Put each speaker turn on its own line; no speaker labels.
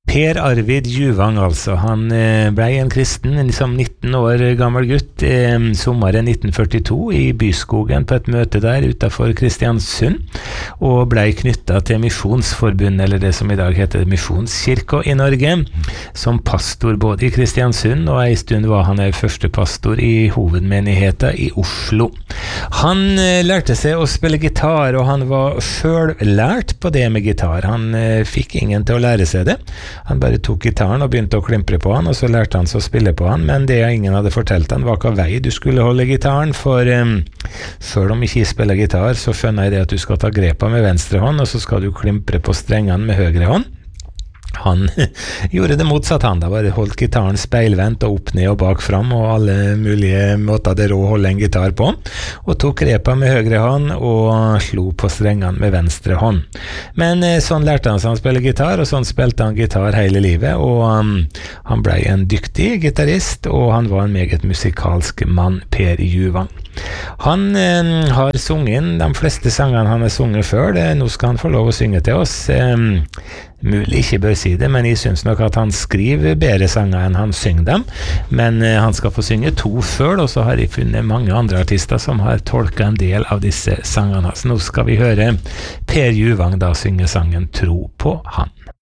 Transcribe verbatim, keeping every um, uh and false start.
Per Arvid Juvang altså, han eh, ble en kristen som nitten år gammel gutt eh, sommeren nitten førtito i Byskogen på et møte der utenfor Kristiansund, og ble knyttet til Misjonsforbundet, eller det som i dag heter Misjonskirka i Norge, som pastor både i Kristiansund, og en stund var han er første pastor i hovedmenigheten i Oslo. Han eh, lærte seg å spille gitar, og han var selv lært på det med gitar. Han eh, fikk ingen til å lære seg det. Han bare tok gitaren og begynte å klimpre på han, og så lærte han seg å spille på han, men det ingen hadde fortalt han var hva vei du skulle holde gitaren, for um, selv om ikke jeg spiller gitar, så skjønner jeg det at du skal ta grepa med venstre hånd, og så skal du klimpre på strengene med høyre hånd. Han gjorde det motsatt, han da bare holdt gitaren speilvendt og opp ned og bak fram, og alle mulige måter det rå å holde en gitar på, og tok grepa med høyre hånd og slo på strengene med venstre hånd. Men sånn lærte han seg å spille gitar, og sånn spilte han gitar hele livet, og um, han ble en dyktig gitarist, og han var en meget musikalsk mann, Per Juvang. Han eh, har sunget de fleste sangene han har sunget før. Det, nå skal han få lov å synge til oss. Eh, mulig ikke bør si det, men jeg synes nok at han skriver bedre sanger enn han synger dem. Men eh, han skal få synge to før, og så har jeg funnet mange andre artister som har tolket en del av disse sangene. Så nå skal vi høre Per Juvang da synge sangen Tro på han.